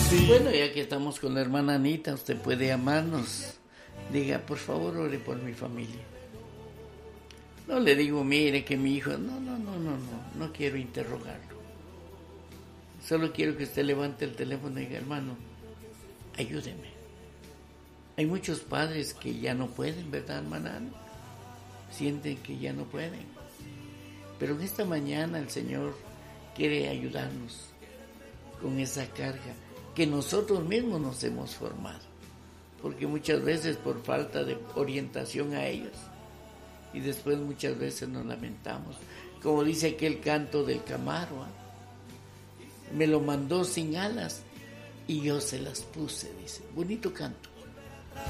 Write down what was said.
Bueno, ya que estamos con la hermana Anita, usted puede llamarnos. Diga, por favor, ore por mi familia. No le digo, mire que mi hijo... No quiero interrogarlo. Solo quiero que usted levante el teléfono y diga, hermano, ayúdeme. Hay muchos padres que ya no pueden, ¿verdad, hermana? Sienten que ya no pueden. Pero en esta mañana el Señor quiere ayudarnos con esa carga que nosotros mismos nos hemos formado. Porque muchas veces por falta de orientación a ellos. Y después muchas veces nos lamentamos. Como dice aquel canto del Camaro, me lo mandó sin alas y yo se las puse, dice. Bonito canto.